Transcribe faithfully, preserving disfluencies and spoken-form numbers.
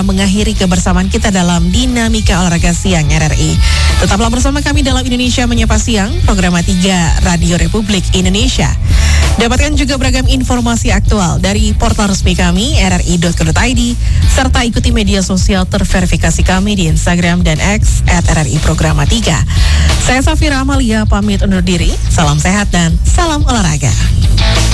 mengakhiri kebersamaan kita dalam Dinamika Olahraga Siang R R I. Tetaplah bersama kami dalam Indonesia Menyapa Siang, program tiga Radio Republik Indonesia. Dapatkan juga beragam informasi aktual dari portal resmi kami r r i dot co dot i d serta ikuti media sosial terverifikasi kami di Instagram dan X at R R I Programa tiga. Saya Safira Amalia pamit undur diri. Salam sehat dan salam olahraga.